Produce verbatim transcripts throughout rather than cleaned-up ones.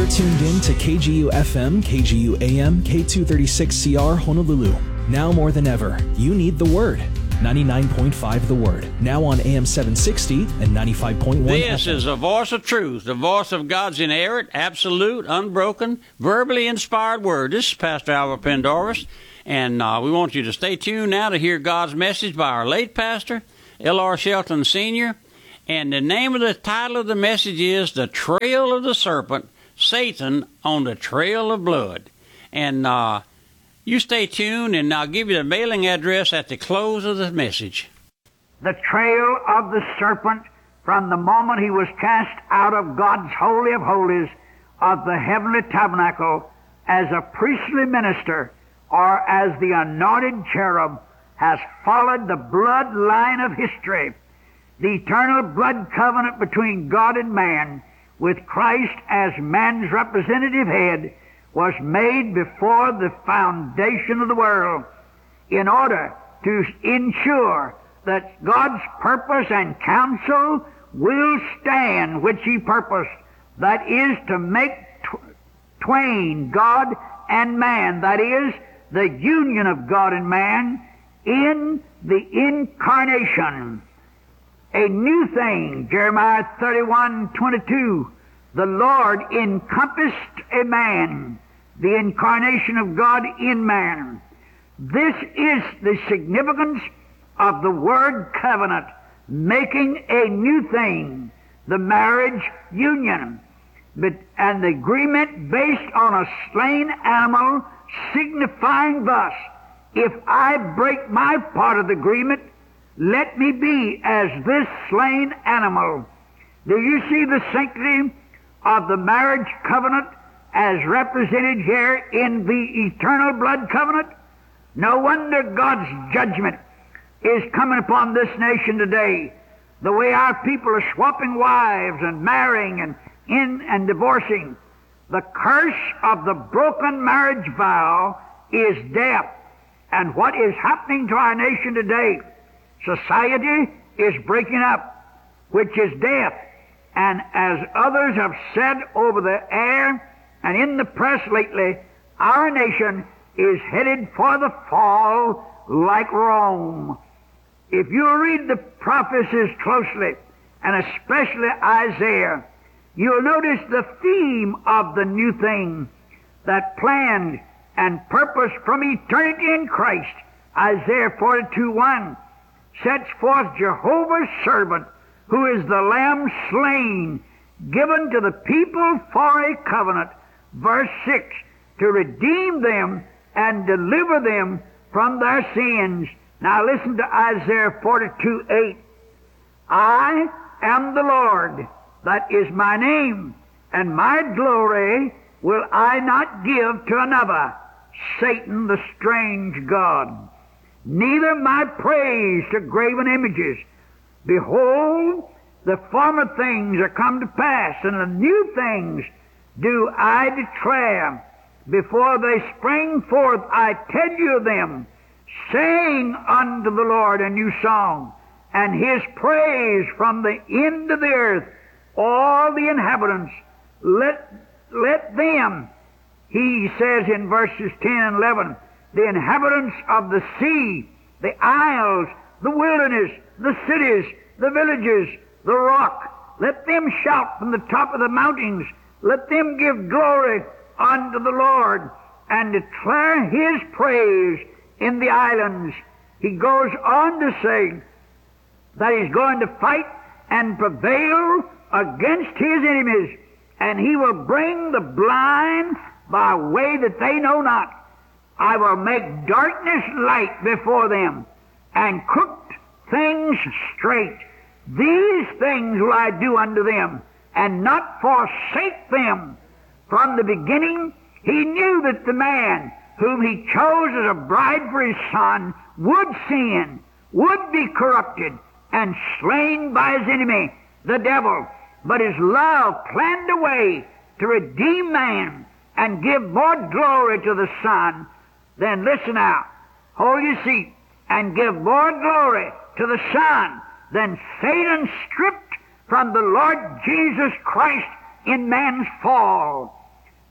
You're tuned in to K G U F M, K G U A M, K two thirty-six C R Honolulu. Now more than ever, you need the Word. ninety-nine point five The Word. Now on A M seven sixty and ninety-five point one This F M. is the voice of truth, the voice of God's inerrant, absolute, unbroken, verbally inspired Word. This is Pastor Albert Pendarvis, and uh, we want you to stay tuned now to hear God's message by our late pastor, L R Shelton Senior And the name of the title of the message is The Trail of the Serpent, Satan on the Trail of Blood. And uh, you stay tuned, and I'll give you the mailing address at the close of the message. The trail of the serpent from the moment he was cast out of God's Holy of Holies of the heavenly tabernacle as a priestly minister or as the anointed cherub has followed the bloodline of history. The eternal blood covenant between God and man, with Christ as man's representative head, was made before the foundation of the world in order to ensure that God's purpose and counsel will stand which he purposed, that is to make tw- twain God and man, that is the union of God and man in the incarnation. A new thing, Jeremiah thirty-one twenty-two, the Lord encompassed a man, the incarnation of God in man. This is the significance of the word covenant, making a new thing, the marriage union, but, and the agreement based on a slain animal, signifying thus, if I break my part of the agreement, let me be as this slain animal. Do you see the sanctity of the marriage covenant as represented here in the eternal blood covenant? No wonder God's judgment is coming upon this nation today. The way our people are swapping wives and marrying and in and divorcing. The curse of the broken marriage vow is death. And what is happening to our nation today? Society is breaking up, which is death. And as others have said over the air and in the press lately, our nation is headed for the fall like Rome. If you read the prophecies closely, and especially Isaiah, you'll notice the theme of the new thing that planned and purposed from eternity in Christ. Isaiah forty-two one sets forth Jehovah's servant, who is the Lamb slain, given to the people for a covenant. Verse six, to redeem them and deliver them from their sins. Now listen to Isaiah forty-two eight. I am the Lord, that is my name, and my glory will I not give to another, Satan the strange god, neither my praise to graven images. Behold, the former things are come to pass, and the new things do I declare. Before they spring forth, I tell you of them. Sing unto the Lord a new song, and his praise from the end of the earth, all the inhabitants. Let, let them, he says in verses ten and eleven, the inhabitants of the sea, the isles, the wilderness, the cities, the villages, the rock, let them shout from the top of the mountains. Let them give glory unto the Lord and declare his praise in the islands. He goes on to say that he's going to fight and prevail against his enemies, and he will bring the blind by a way that they know not. I will make darkness light before them, and crooked things straight. These things will I do unto them, and not forsake them. From the beginning, he knew that the man whom he chose as a bride for his son would sin, would be corrupted, and slain by his enemy, the devil. But his love planned a way to redeem man and give more glory to the Son. Then listen now, hold your seat, and give more glory to the Son than Satan stripped from the Lord Jesus Christ in man's fall.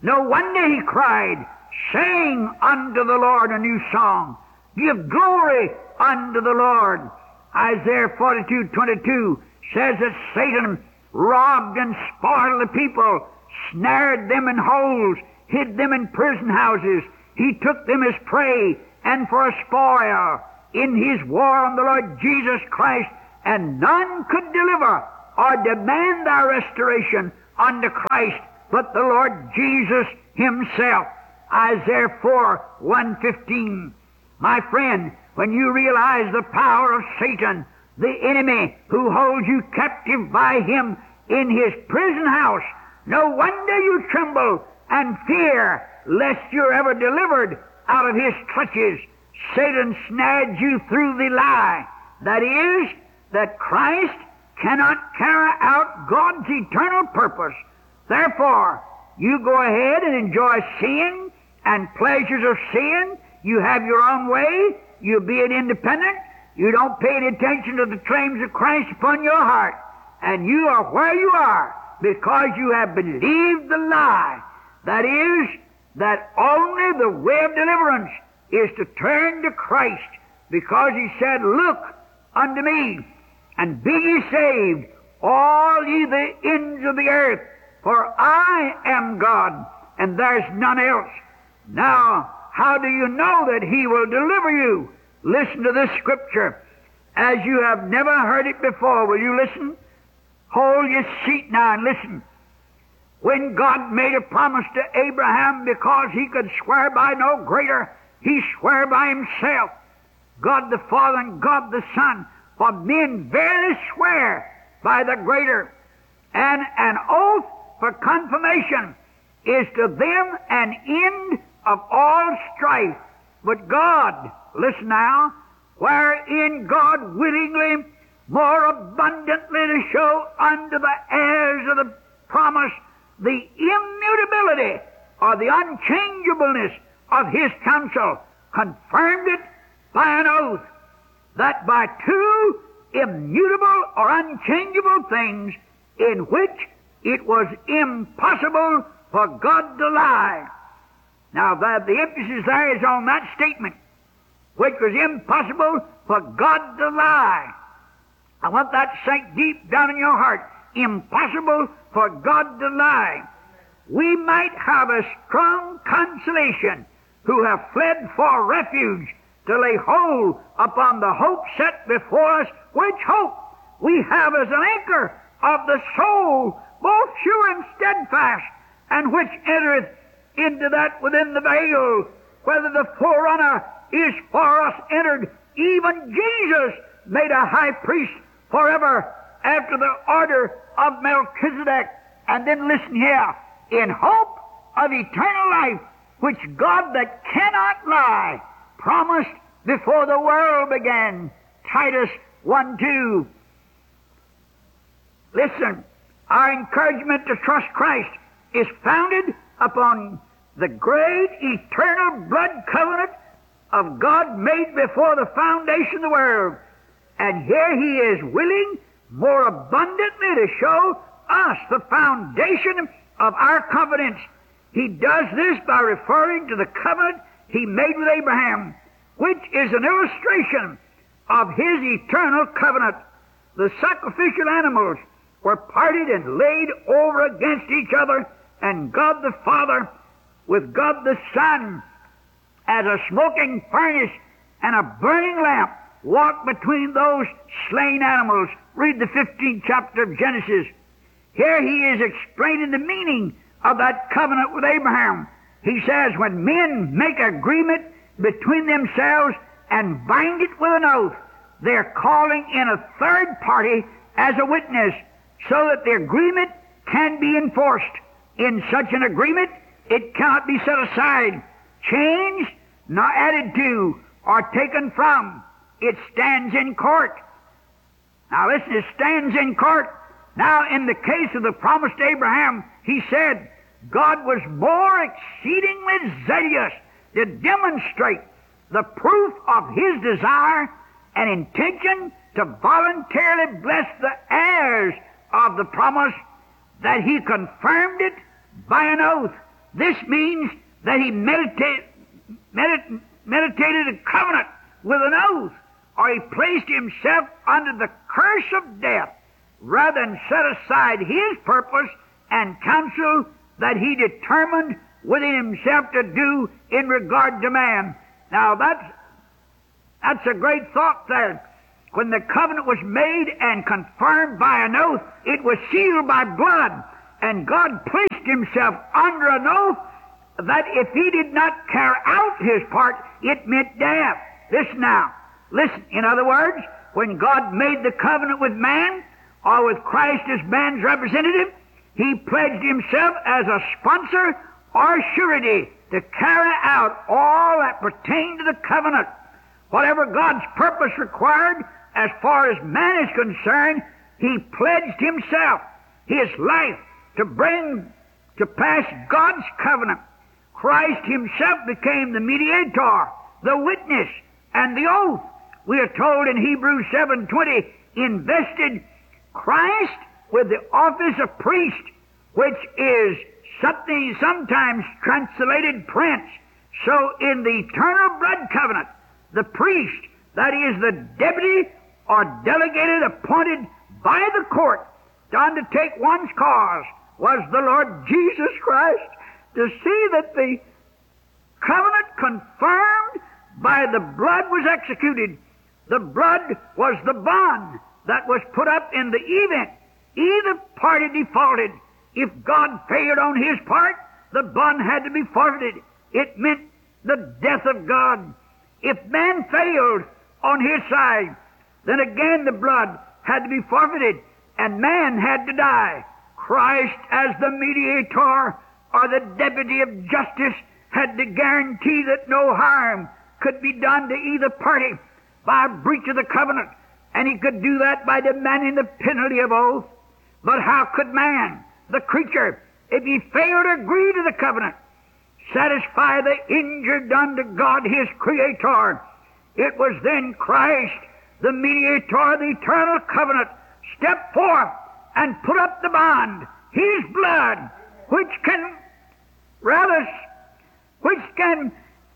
No wonder he cried, sing unto the Lord a new song. Give glory unto the Lord. Isaiah forty-two twenty-two says that Satan robbed and spoiled the people, snared them in holes, hid them in prison houses. He took them as prey and for a spoil in his war on the Lord Jesus Christ, and none could deliver or demand our restoration unto Christ but the Lord Jesus himself. Isaiah four one fifteen. My friend, when you realize the power of Satan, the enemy who holds you captive by him in his prison house, no wonder you tremble and fear lest you're ever delivered out of his clutches. Satan snared you through the lie, that is, that Christ cannot carry out God's eternal purpose. Therefore, you go ahead and enjoy sin and pleasures of sin. You have your own way. You be it independent. You don't pay any attention to the claims of Christ upon your heart. And you are where you are because you have believed the lie. That is, that only the way of deliverance is to turn to Christ, because he said, look unto me, and be ye saved, all ye the ends of the earth, for I am God, and there's none else. Now, how do you know that he will deliver you? Listen to this scripture. As you have never heard it before, will you listen? Hold your seat now and listen. When God made a promise to Abraham, because he could swear by no greater, he swore by himself. God the Father and God the Son, for men verily swear by the greater. And an oath for confirmation is to them an end of all strife. But God, listen now, wherein God willingly, more abundantly to show unto the heirs of the promise the immutability or the unchangeableness of his counsel, confirmed it by an oath, that by two immutable or unchangeable things in which it was impossible for God to lie. Now, the, the emphasis there is on that statement, which was impossible for God to lie. I want that sink deep down in your heart. Impossible for God to lie. We might have a strong consolation who have fled for refuge to lay hold upon the hope set before us, which hope we have as an anchor of the soul, both sure and steadfast, and which entereth into that within the veil, whether the forerunner is for us entered, even Jesus made a high priest forever after the order of Melchizedek. And then listen here, in hope of eternal life, which God that cannot lie promised before the world began. Titus one two. Listen, our encouragement to trust Christ is founded upon the great eternal blood covenant of God made before the foundation of the world. And here he is willing more abundantly to show us the foundation of our confidence. He does this by referring to the covenant he made with Abraham, which is an illustration of his eternal covenant. The sacrificial animals were parted and laid over against each other, and God the Father with God the Son as a smoking furnace and a burning lamp walked between those slain animals. Read the fifteenth chapter of Genesis. Here he is explaining the meaning of that covenant with Abraham. He says, when men make agreement between themselves and bind it with an oath, they're calling in a third party as a witness so that the agreement can be enforced. In such an agreement, it cannot be set aside, changed, nor added to, or taken from. It stands in court. Now listen, it stands in court. Now, in the case of the promise to Abraham, he said, God was more exceedingly zealous to demonstrate the proof of his desire and intention to voluntarily bless the heirs of the promise, that he confirmed it by an oath. This means that he meditated, medit, meditated a covenant with an oath, or he placed himself under the curse of death, rather than set aside his purpose and counsel that he determined within himself to do in regard to man. Now that's, that's a great thought there. When the covenant was made and confirmed by an oath, it was sealed by blood, and God placed himself under an oath that if he did not carry out his part, it meant death. Listen now. Listen. In other words, when God made the covenant with man, or with Christ as man's representative, he pledged himself as a sponsor or surety to carry out all that pertained to the covenant. Whatever God's purpose required, as far as man is concerned, he pledged himself, his life, to bring to pass God's covenant. Christ himself became the mediator, the witness, and the oath. We are told in Hebrews seven twenty, invested Christ with the office of priest, which is something sometimes translated prince. So in the eternal blood covenant, the priest, that is the deputy or delegated appointed by the court to undertake one's cause, was the Lord Jesus Christ, to see that the covenant confirmed by the blood was executed. The blood was the bond that was put up in the event either party defaulted. If God failed on his part, the bond had to be forfeited. It meant the death of God. If man failed on his side, then again the blood had to be forfeited, and man had to die. Christ, as the mediator or the deputy of justice, had to guarantee that no harm could be done to either party by a breach of the covenant, and he could do that by demanding the penalty of oath. But how could man, the creature, if he failed to agree to the covenant, satisfy the injury done to God, his Creator? It was then Christ, the mediator of the eternal covenant, stepped forth and put up the bond, his blood, which can rather, which can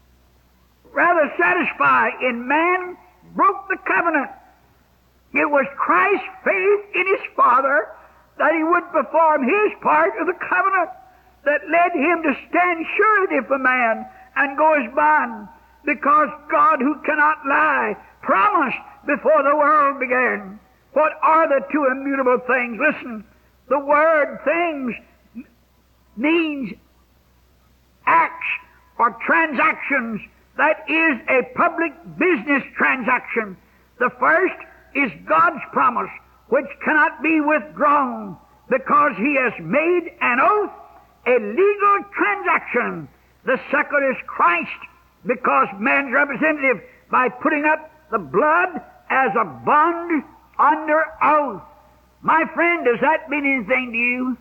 rather satisfy in man, broke the covenant. It was Christ's faith in his Father that he would perform his part of the covenant that led him to stand surety for man and go his bond, because God, who cannot lie, promised before the world began. What are the two immutable things? Listen, the word things means acts or transactions. That is a public business transaction. The first is God's promise, which cannot be withdrawn because he has made an oath, a legal transaction. The second is Christ, because man's representative, by putting up the blood as a bond under oath. My friend, does that mean anything to you?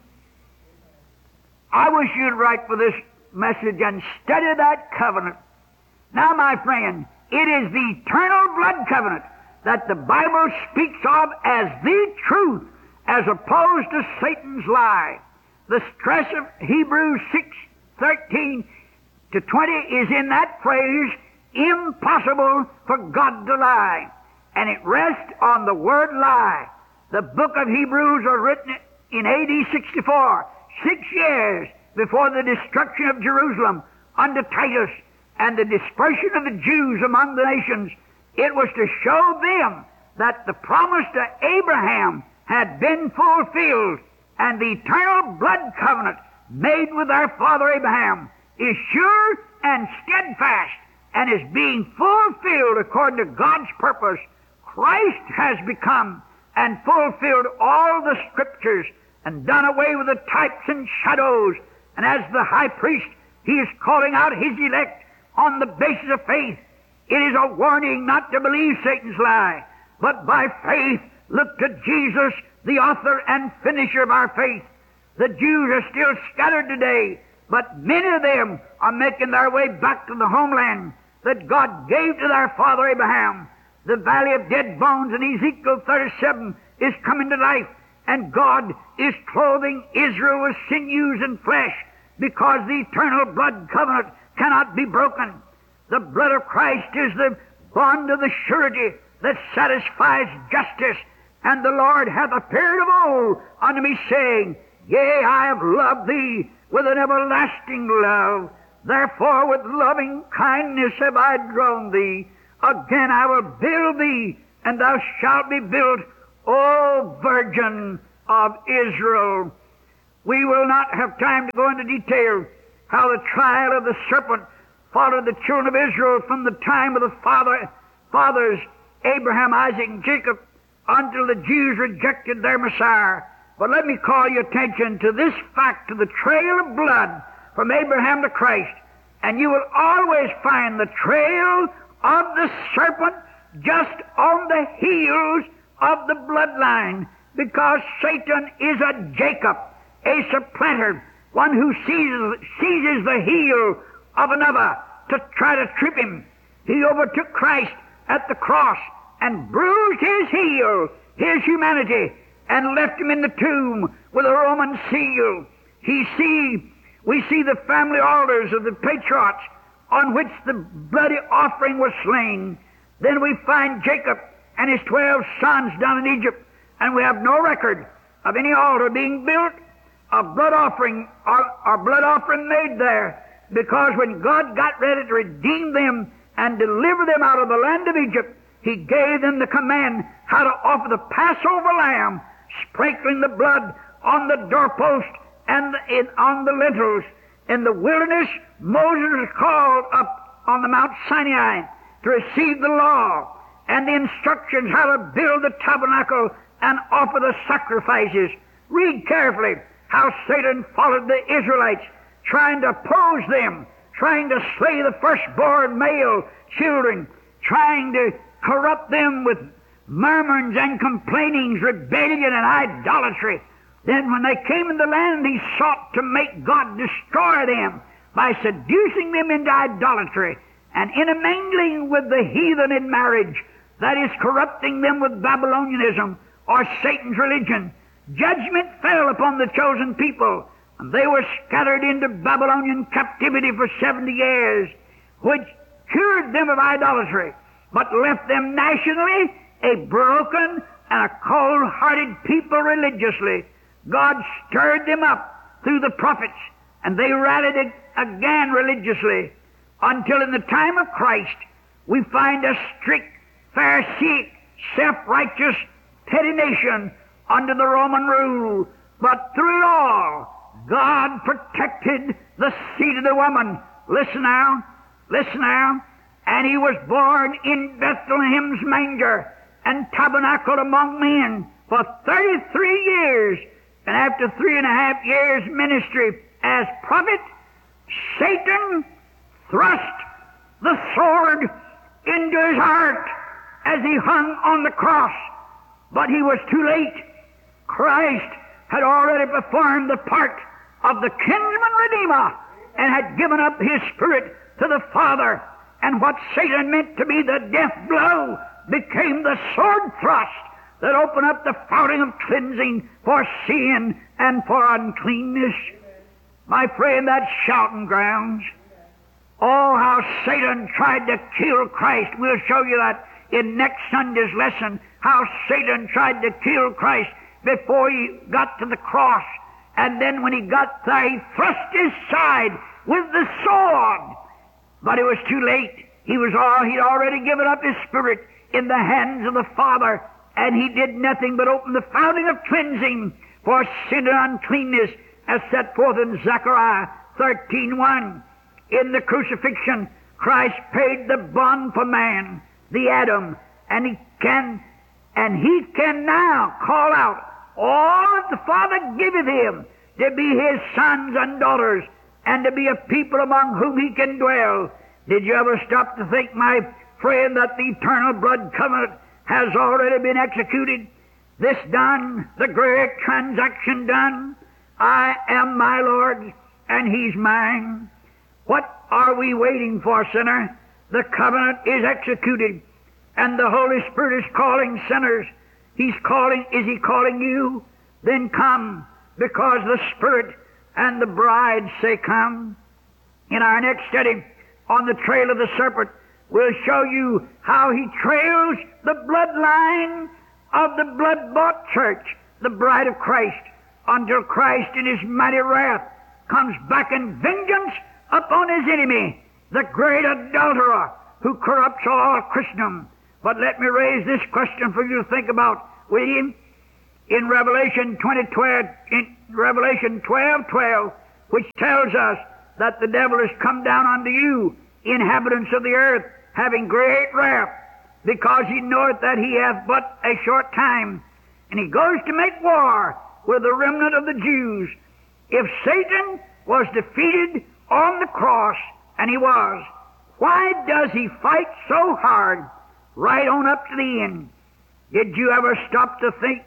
I wish you'd write for this message and study that covenant. Now, my friend, it is the eternal blood covenant that the Bible speaks of as the truth, as opposed to Satan's lie. The stress of Hebrews six thirteen to twenty is in that phrase, impossible for God to lie. And it rests on the word lie. The book of Hebrews was written in A D sixty-four, six years before the destruction of Jerusalem under Titus and the dispersion of the Jews among the nations. It was to show them that the promise to Abraham had been fulfilled, and the eternal blood covenant made with our father Abraham is sure and steadfast and is being fulfilled according to God's purpose. Christ has become and fulfilled all the Scriptures and done away with the types and shadows. And as the high priest, he is calling out his elect on the basis of faith. It is a warning not to believe Satan's lie, but by faith look to Jesus, the author and finisher of our faith. The Jews are still scattered today, but many of them are making their way back to the homeland that God gave to their father Abraham. The valley of dead bones in Ezekiel thirty-seven is coming to life, and God is clothing Israel with sinews and flesh. because the eternal blood covenant cannot be broken. The blood of Christ is the bond of the surety that satisfies justice. And the Lord hath appeared of old unto me, saying, Yea, I have loved thee with an everlasting love. Therefore with loving kindness have I drawn thee. Again I will build thee, and thou shalt be built, O Virgin of Israel. We will not have time to go into detail how the trial of the serpent followed the children of Israel from the time of the father, fathers, Abraham, Isaac, and Jacob, until the Jews rejected their Messiah. But let me call your attention to this fact of the trail of blood from Abraham to Christ. And you will always find the trail of the serpent just on the heels of the bloodline, because Satan is a Jacob, a supplanter, one who seizes, seizes the heel of another to try to trip him. He overtook Christ at the cross and bruised his heel, his humanity, and left him in the tomb with a Roman seal. He see, we see the family altars of the patriarchs on which the bloody offering was slain. Then we find Jacob and his twelve sons down in Egypt, and we have no record of any altar being built, a blood offering or, or blood offering made there, because when God got ready to redeem them and deliver them out of the land of Egypt, He gave them the command how to offer the Passover lamb, sprinkling the blood on the doorpost and in, on the lintels. In the wilderness, Moses was called up on the Mount Sinai to receive the law and the instructions how to build the tabernacle and offer the sacrifices. Read carefully how Satan followed the Israelites, trying to oppose them, trying to slay the firstborn male children, trying to corrupt them with murmurings and complainings, rebellion and idolatry. Then when they came in the land, he sought to make God destroy them by seducing them into idolatry and intermingling with the heathen in marriage, that is, corrupting them with Babylonianism or Satan's religion. Judgment fell upon the chosen people, and they were scattered into Babylonian captivity for seventy years, which cured them of idolatry, but left them nationally a broken and a cold-hearted people religiously. God stirred them up through the prophets, and they rallied again religiously, until in the time of Christ we find a strict, Pharisaic, self-righteous, petty nation under the Roman rule. But through it all, God protected the seed of the woman. Listen now, listen now. And he was born in Bethlehem's manger and tabernacled among men for thirty-three years. And after three and a half years' ministry as prophet, Satan thrust the sword into his heart as he hung on the cross. But he was too late. Christ had already performed the part of the kinsman redeemer and had given up his spirit to the Father. And what Satan meant to be the death blow became the sword thrust that opened up the fountain of cleansing for sin and for uncleanness. My friend, that's shouting grounds. Oh, how Satan tried to kill Christ. We'll show you that in next Sunday's lesson, how Satan tried to kill Christ before he got to the cross. And then when he got there, he thrust his side with the sword. But it was too late. He was all, he'd already given up his spirit in the hands of the Father, and he did nothing but open the fountain of cleansing for sin and uncleanness, as set forth in Zechariah thirteen one. In the crucifixion, Christ paid the bond for man, the Adam, and he can, and he can now call out all that the Father giveth him to be his sons and daughters, and to be a people among whom he can dwell. Did you ever stop to think, my friend, that the eternal blood covenant has already been executed? This done, the great transaction done. I am my Lord's, and he's mine. What are we waiting for, sinner? The covenant is executed, and the Holy Spirit is calling sinners. He's calling, is he calling you? Then come, because the Spirit and the bride say, come. In our next study on the trail of the serpent, we'll show you how he trails the bloodline of the blood-bought church, the bride of Christ, until Christ in his mighty wrath comes back in vengeance upon his enemy, the great adulterer who corrupts all Christendom. But let me raise this question for you to think about, will you? In Revelation twenty twelve, in Revelation twelve twelve, which tells us that the devil has come down unto you, inhabitants of the earth, having great wrath, because he knoweth that he hath but a short time, and he goes to make war with the remnant of the Jews. If Satan was defeated on the cross, and he was, why does he fight so hard right on up to the end? Did you ever stop to think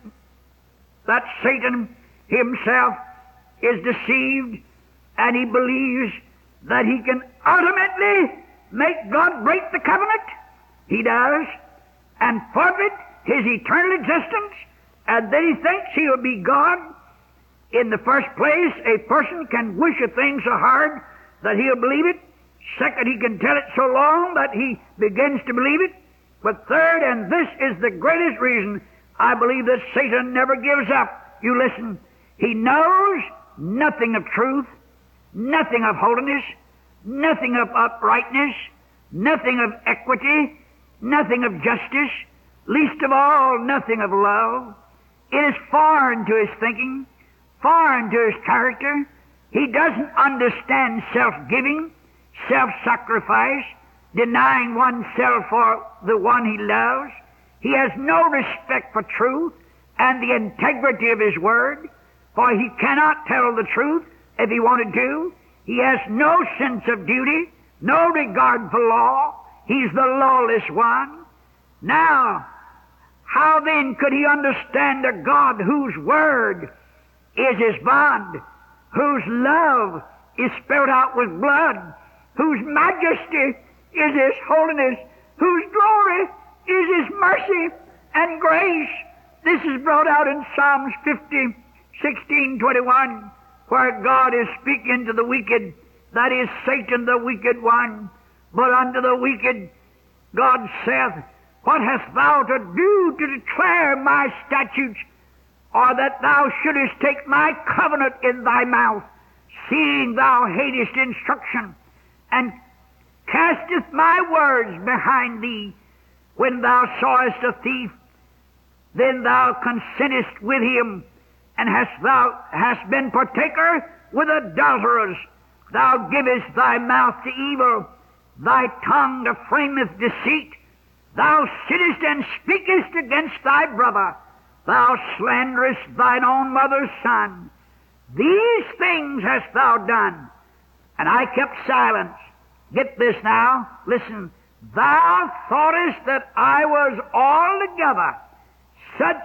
that Satan himself is deceived, and he believes that he can ultimately make God break the covenant? He does, and forfeit his eternal existence, and then he thinks he'll be God. In the first place, a person can wish a thing so hard that he'll believe it. Second, he can tell it so long that he begins to believe it. But third, and this is the greatest reason I believe that Satan never gives up. You listen, he knows nothing of truth, nothing of holiness, nothing of uprightness, nothing of equity, nothing of justice, least of all, nothing of love. It is foreign to his thinking, foreign to his character. He doesn't understand self-giving, self-sacrifice, denying oneself for the one he loves. He has no respect for truth and the integrity of his word, for he cannot tell the truth if he wanted to. He has no sense of duty, no regard for law. He's the lawless one. Now, how then could he understand a God whose word is his bond, whose love is spelled out with blood, whose majesty is his holiness, whose glory is his mercy and grace? This is brought out in Psalms fifty, sixteen, twenty-one, where God is speaking to the wicked, that is Satan the wicked one. But unto the wicked God saith, what hast thou to do to declare my statutes, or that thou shouldest take my covenant in thy mouth, seeing thou hatest instruction, and casteth my words behind thee? When thou sawest a thief, then thou consentest with him, and hast thou hast been partaker with adulterers. Thou givest thy mouth to evil, thy tongue to frameth deceit. Thou sittest and speakest against thy brother. Thou slanderest thine own mother's son. These things hast thou done, and I kept silence. Get this now, listen. Thou thoughtest that I was altogether such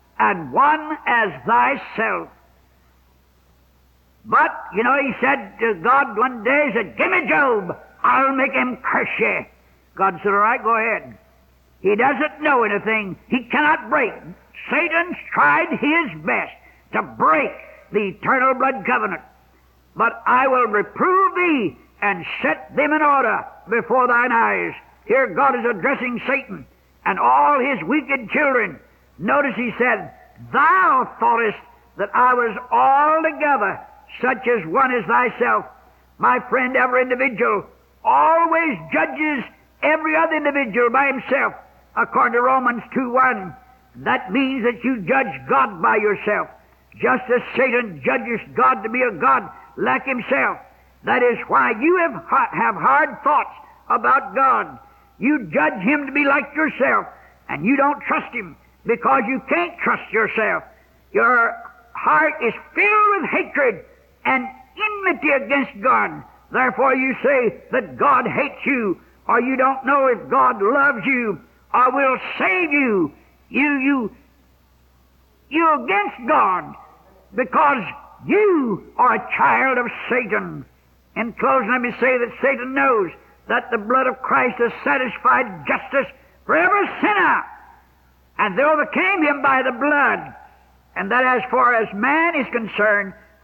an one as thyself. But, you know, he said to God one day, he said, give me Job, I'll make him curse you. God said, all right, go ahead. He doesn't know anything. He cannot break. Satan's tried his best to break the eternal blood covenant. But I will reprove thee and set them in order before thine eyes. Here God is addressing Satan and all his wicked children. Notice he said, thou thoughtest that I was altogether such as one as thyself. My friend, every individual always judges every other individual by himself, according to Romans two one. That means that you judge God by yourself, just as Satan judges God to be a God like himself. That is why you have, have hard thoughts about God. You judge him to be like yourself, and you don't trust him because you can't trust yourself. Your heart is filled with hatred and enmity against God. Therefore you say that God hates you, or you don't know if God loves you or will save you. You, you, you're against God because you are a child of Satan. In closing, let me say that Satan knows that the blood of Christ has satisfied justice for every sinner, and they overcame him by the blood, and that as far as man is concerned,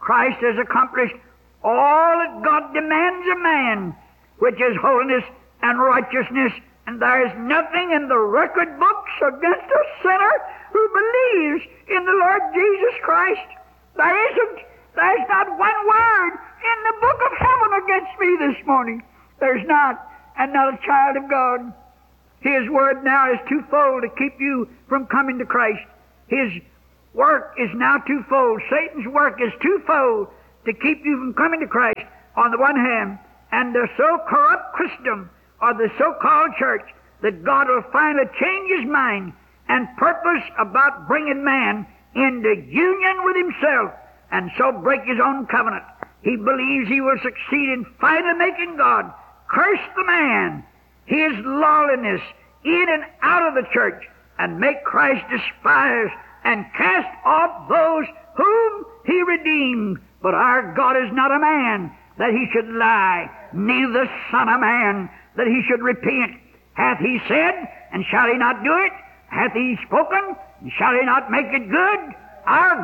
Christ has accomplished all that God demands of man, which is holiness and righteousness, and there is nothing in the record books against a sinner who believes in the Lord Jesus Christ. There isn't. There's not one word in the book of heaven against me this morning. There's not. And not a child of God. His word now is twofold to keep you from coming to Christ. His work is now twofold. Satan's work is twofold to keep you from coming to Christ on the one hand, and the so corrupt Christendom, or the so-called church, that God will finally change his mind and purpose about bringing man into union with himself, and so break his own covenant. He believes he will succeed in finally making God curse the man, his lawlessness, in and out of the church, and make Christ despised and cast off those whom he redeemed. But our God is not a man that he should lie, neither the Son of Man that he should repent. Hath he said, and shall he not do it? Hath he spoken, and shall he not make it good? Our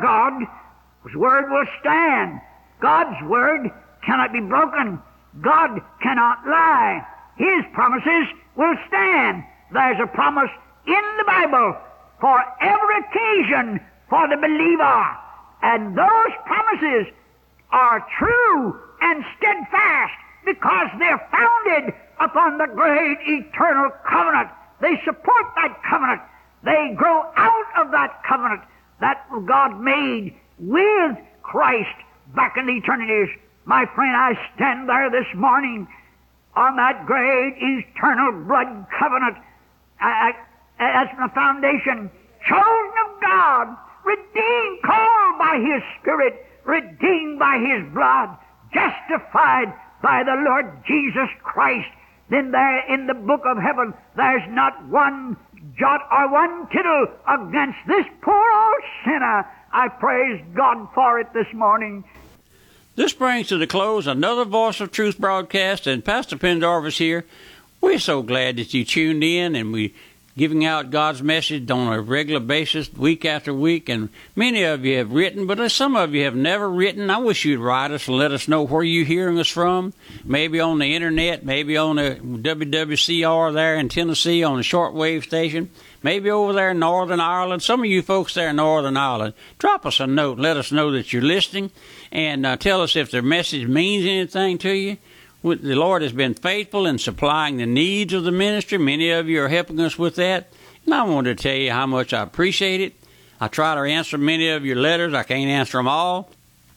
God's word will stand. God's word cannot be broken. God cannot lie. His promises will stand. There's a promise in the Bible for every occasion for the believer. And those promises are true and steadfast because they're founded upon the great eternal covenant. They support that covenant. They grow out of that covenant that God made with Christ back in the eternities. My friend, I stand there this morning on that great eternal blood covenant I, I, as the foundation, chosen of God, redeemed, called by His Spirit, redeemed by His blood, justified by the Lord Jesus Christ. Then there in the book of heaven, there's not one jot or one tittle against this poor old sinner. I praise God for it this morning. This brings to the close another Voice of Truth broadcast, and Pastor Pendarvis here. We're so glad that you tuned in, and we giving out God's message on a regular basis, week after week, and many of you have written, but some of you have never written. I wish you'd write us and let us know where you're hearing us from, maybe on the internet, maybe on the W W C R there in Tennessee on the shortwave station, maybe over there in Northern Ireland. Some of you folks there in Northern Ireland, drop us a note, let us know that you're listening, and uh, tell us if the message means anything to you. The Lord has been faithful in supplying the needs of the ministry. Many of you are helping us with that. And I wanted to tell you how much I appreciate it. I try to answer many of your letters. I can't answer them all.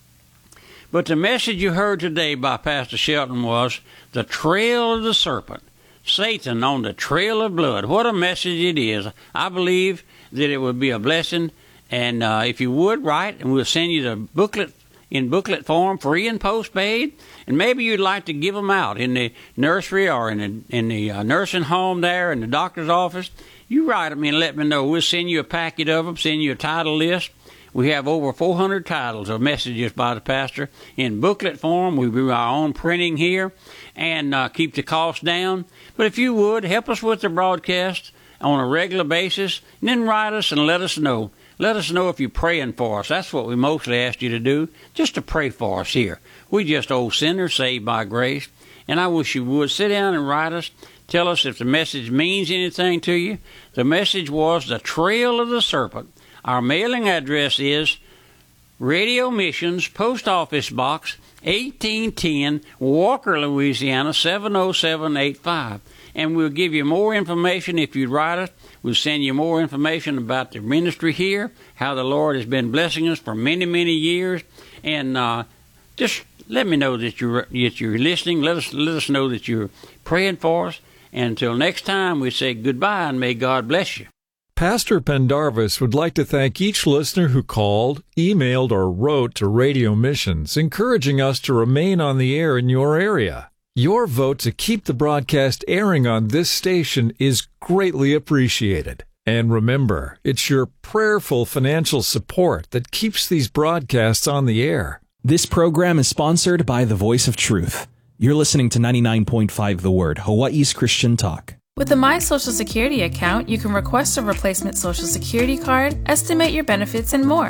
But the message you heard today by Pastor Shelton was the trail of the serpent. Satan on the trail of blood. What a message it is. I believe that it would be a blessing. And uh, if you would, write, and we'll send you the booklet in booklet form, free and postpaid, and maybe you'd like to give them out in the nursery or in the, in the uh, nursing home there, in the doctor's office. You write them and let me know. We'll send you a packet of them, send you a title list. We have over four hundred titles of messages by the pastor in booklet form. We do our own printing here and uh, keep the cost down. But if you would, help us with the broadcast on a regular basis, and then write us and let us know. Let us know if you're praying for us. That's what we mostly ask you to do, just to pray for us here. We just old sinners saved by grace. And I wish you would sit down and write us. Tell us if the message means anything to you. The message was the trail of the serpent. Our mailing address is Radio Missions, Post Office Box, eighteen ten, Walker, Louisiana, seven oh seven eight five. And we'll give you more information if you'd write us. We'll send you more information about the ministry here, how the Lord has been blessing us for many, many years. And uh, just let me know that you're, that you're listening. Let us, let us know that you're praying for us. And until next time, we say goodbye and may God bless you. Pastor Pendarvis would like to thank each listener who called, emailed, or wrote to Radio Missions, encouraging us to remain on the air in your area. Your vote to keep the broadcast airing on this station is greatly appreciated. And remember, it's your prayerful financial support that keeps these broadcasts on the air. This program is sponsored by the Voice of Truth. You're listening to ninety-nine point five The Word, Hawaii's Christian Talk. With the My Social Security account, you can request a replacement Social Security card, estimate your benefits, and more.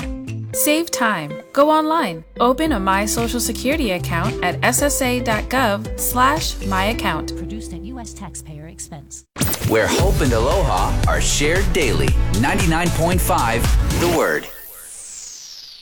Save time. Go online. Open a My Social Security account at ssa.gov slash my account. Produced at U S taxpayer expense. Where hope and aloha are shared daily. ninety-nine point five The Word.